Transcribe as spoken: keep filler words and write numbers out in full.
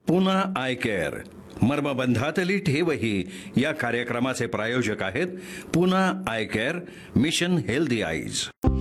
Poona I care मर्मबंधातली ठेवही या कार्यक्रमाचे प्रायोजक आहेत Poona I care mission healthy eyes.